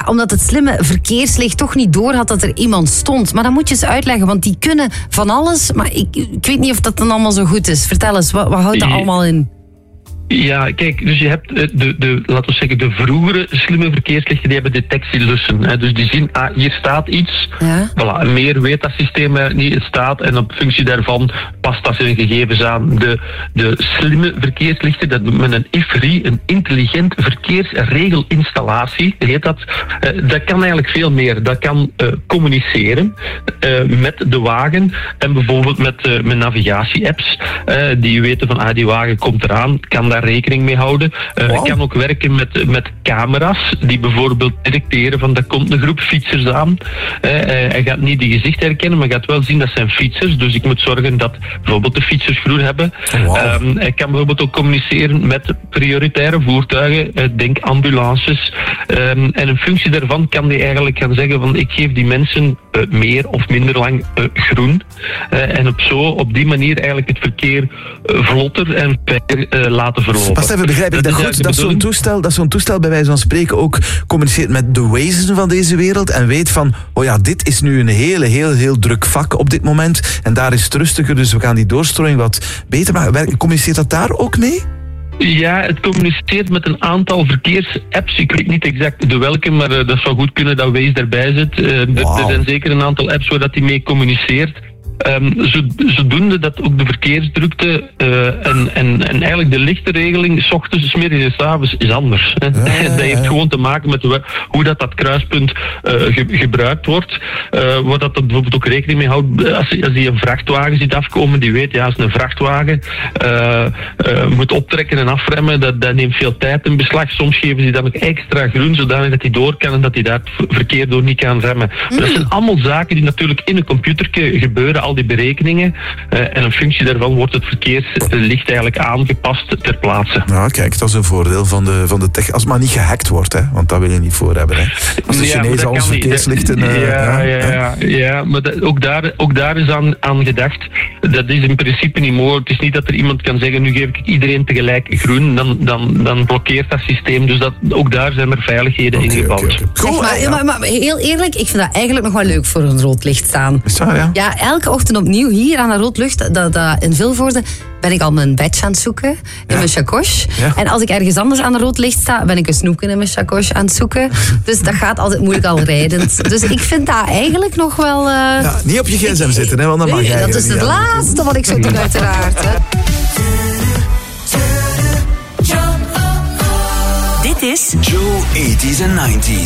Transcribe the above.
omdat het slimme verkeerslicht toch niet doorhad dat er iemand stond. Maar dan moet je eens uitleggen, want die kunnen van alles. Maar ik weet niet of dat dan allemaal zo goed is. Vertel eens, wat houdt dat allemaal in? Ja, kijk, dus je hebt laten we zeggen, de vroegere slimme verkeerslichten, die hebben detectielussen. Hè. Dus die zien, hier staat iets. Ja. Voilà, meer weet dat systeem niet, het staat. En op functie daarvan past dat zijn gegevens aan. De slimme verkeerslichten, dat noemt men een IFRI, een intelligent verkeersregelinstallatie, heet dat. Dat kan eigenlijk veel meer. Dat kan communiceren met de wagen en bijvoorbeeld met navigatie-apps. Die weten van, die wagen komt eraan, kan daar rekening mee houden. Wow. Kan ook werken met camera's die bijvoorbeeld detecteren van, daar komt een groep fietsers aan. Hij gaat niet die gezicht herkennen, maar gaat wel zien dat zijn fietsers. Dus ik moet zorgen dat bijvoorbeeld de fietsers groen hebben. Wow. Hij kan bijvoorbeeld ook communiceren met prioritaire voertuigen. Denk ambulances. En in functie daarvan kan hij eigenlijk gaan zeggen van, ik geef die mensen meer of minder lang groen. En op die manier eigenlijk het verkeer vlotter en verder laten verlopen. Pas even, begrijp ik dat goed? Dat zo'n toestel bij wijze van spreken ook communiceert met de wezen van deze wereld en weet van, dit is nu een heel druk vak op dit moment en daar is het rustiger, dus we gaan die doorstroming wat beter maken. Communiceert dat daar ook mee? Ja, het communiceert met een aantal verkeersapps. Ik weet niet exact de welke, maar dat zou goed kunnen dat Waze daarbij zit. Er zijn zeker een aantal apps waar dat die mee communiceert. Zodoende dat ook de verkeersdrukte en eigenlijk de lichtenregeling 's ochtends, 's middags en 's avonds is anders. Ja. Dat heeft gewoon te maken met hoe dat kruispunt gebruikt wordt. Waar dat bijvoorbeeld ook rekening mee houdt. Als die een vrachtwagen ziet afkomen, die weet, als een vrachtwagen moet optrekken en afremmen, dat neemt veel tijd in beslag. Soms geven ze dan ook extra groen, zodanig dat hij door kan en dat hij daar het verkeer door niet kan remmen. Maar dat zijn allemaal zaken die natuurlijk in een computer gebeuren, al die berekeningen. En in functie daarvan wordt het verkeerslicht eigenlijk aangepast ter plaatse. Nou, kijk, dat is een voordeel van de tech. Als het maar niet gehackt wordt, hè, want dat wil je niet voor hebben. Hè. Als de Chinezen al verkeerslichten... Ja, maar ook daar is aan gedacht. Dat is in principe niet mogelijk. Het is niet dat er iemand kan zeggen, nu geef ik iedereen tegelijk groen, dan blokkeert dat systeem. Dus ook daar zijn er veiligheden ingebouwd. Okay. Maar heel eerlijk, ik vind dat eigenlijk nog wel leuk voor een rood licht staan. Is dat, ja? Ja, elke ochtend opnieuw hier aan een rood licht, dat in Vilvoorde, ben ik al mijn badge aan het zoeken in mijn chacoche. Ja. En als ik ergens anders aan een rood licht sta, ben ik een snoepje in mijn chacoche aan het zoeken. Dus dat gaat altijd moeilijk al rijdend. Dus ik vind dat eigenlijk nog wel... niet op je gsm zitten, hè, want dan mag jij. Dat is het laatste wat ik zou doen, uiteraard. Hè. Dit is Joe 80s en 90s.